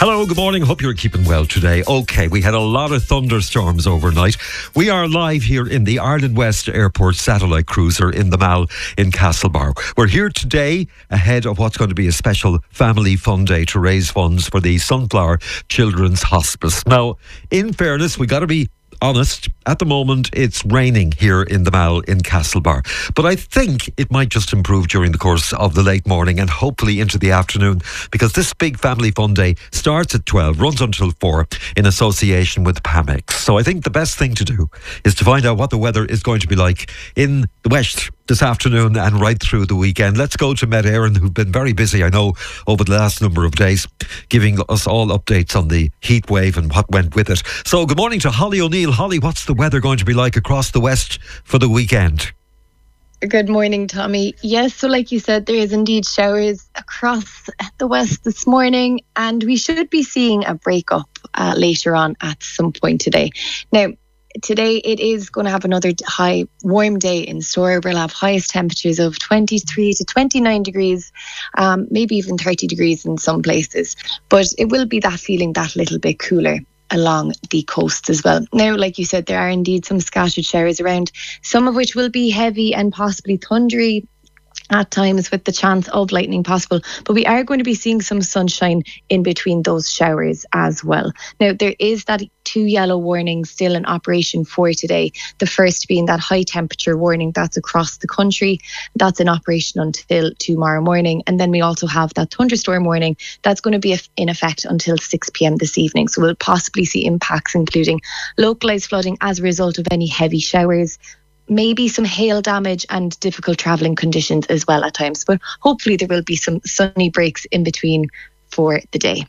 Hello, good morning. Hope you're keeping well today. Okay, we had a lot of thunderstorms overnight. We are live here in the Ireland West Airport satellite cruiser in the Mall in Castlebar. We're here today ahead of what's going to be a special family fun day to raise funds for the Sunflower Children's Hospice. Now, in fairness, we got to be honest, at the moment it's raining here in the Mall in Castlebar, but I think it might just improve during the course of the late morning and hopefully into the afternoon, because this big family fun day starts at 12, runs until 4 in association with PAMEX. So I think the best thing to do is to find out what the weather is going to be like in the West this afternoon and right through the weekend. Let's go to Met Éireann, who've been very busy, I know, over the last number of days, giving us all updates on the heat wave and what went with it. So good morning to Holly O'Neill. Holly, what's the weather going to be like across the West for the weekend? Good morning, Tommy. Yes, so like you said, there is indeed showers across the West this morning, and we should be seeing a break-up later on at some point today. Now, today it is going to have another high warm day in store. We'll have highest temperatures of 23 to 29 degrees, maybe even 30 degrees in some places. But it will be that feeling that little bit cooler along the coast as well. Now, like you said, there are indeed some scattered showers around, some of which will be heavy and possibly thundery at times with the chance of lightning possible, but we are going to be seeing some sunshine in between those showers as well. Now, there is that 2 yellow warnings still in operation for today. The first being that high temperature warning that's across the country. That's in operation until tomorrow morning. And then we also have that thunderstorm warning that's going to be in effect until 6 p.m. this evening. So we'll possibly see impacts including localised flooding as a result of any heavy showers, maybe some hail damage and difficult travelling conditions as well at times. But hopefully there will be some sunny breaks in between for the day.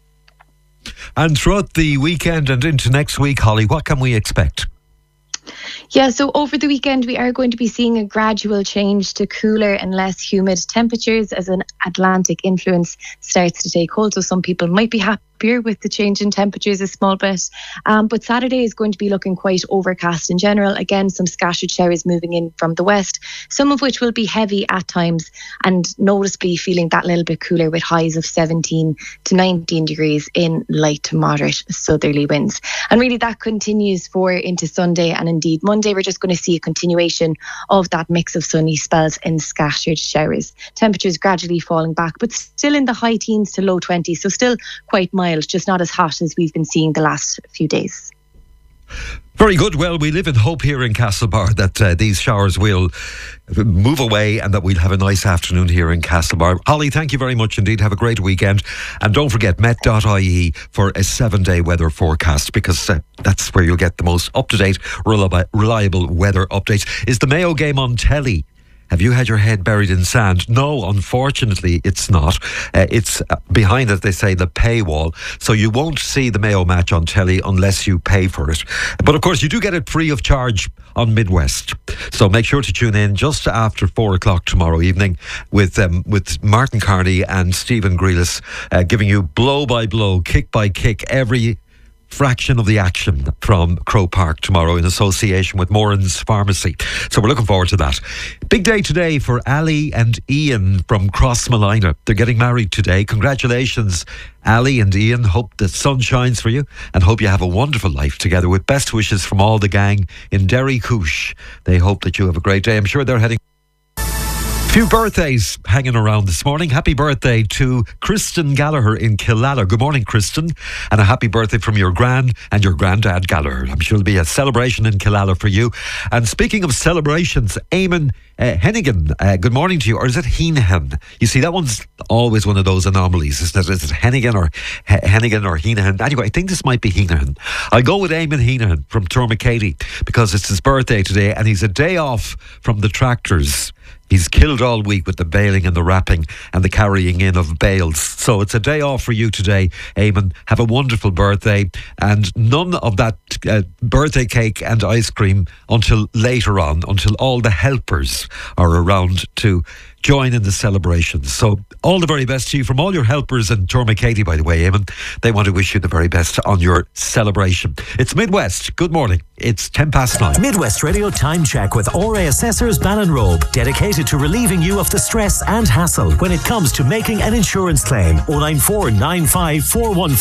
And throughout the weekend and into next week, Holly, what can we expect? Yeah, so over the weekend we are going to be seeing a gradual change to cooler and less humid temperatures as an Atlantic influence starts to take hold. So some people might be happier with the change in temperatures a small bit. But Saturday is going to be looking quite overcast in general. Again, some scattered showers moving in from the west, some of which will be heavy at times and noticeably feeling that little bit cooler with highs of 17 to 19 degrees in light to moderate southerly winds. And really that continues for into Sunday and indeed Monday. We're just going to see a continuation of that mix of sunny spells and scattered showers. Temperatures gradually falling back, but still in the high teens to low 20s, so still quite mild, just not as hot as we've been seeing the last few days. Very good. Well, we live in hope here in Castlebar that these showers will move away and that we'll have a nice afternoon here in Castlebar. Holly, thank you very much indeed. Have a great weekend. And don't forget met.ie for a 7-day weather forecast, because that's where you'll get the most up-to-date, reliable weather updates. Is the Mayo game on telly? Have you had your head buried in sand? No, unfortunately, it's not. It's behind, as they say, the paywall. So you won't see the Mayo match on telly unless you pay for it. But of course, you do get it free of charge on Midwest. So make sure to tune in just after 4 o'clock tomorrow evening with Martin Carney and Stephen Grealis giving you blow by blow, kick by kick, every fraction of the action from Croke Park tomorrow in association with Moran's Pharmacy. So we're looking forward to that. Big day today for Ali and Ian from Crossmolina. They're getting married today. Congratulations, Ali and Ian. Hope the sun shines for you and hope you have a wonderful life together, with best wishes from all the gang in Derry Coosh. They hope that you have a great day. I'm sure they're heading... Few birthdays hanging around this morning. Happy birthday to Kristen Gallagher in Killala. Good morning, Kristen. And a happy birthday from your gran and your granddad Gallagher. I'm sure it'll be a celebration in Killala for you. And speaking of celebrations, Eamon Hennigan, good morning to you. Or is it Heenahan? You see, that one's always one of those anomalies, isn't it? Is it Hennigan or Heenahan? Anyway, I think this might be Heenahan. I'll go with Eamon Heenahan from Tourmakeady because it's his birthday today and he's a day off from the tractors. He's killed all week with the baling and the wrapping and the carrying in of bales. So it's a day off for you today, Eamon. Have a wonderful birthday. And none of that birthday cake and ice cream until later on, until all the helpers are around to join in the celebrations. So all the very best to you from all your helpers in Tourmakeady, by the way, Eamon. They want to wish you the very best on your celebration. It's Midwest. Good morning. It's 9:10. Midwest Radio Time Check with RA Assessors Ballinrobe, dedicated to relieving you of the stress and hassle when it comes to making an insurance claim. 094 95 414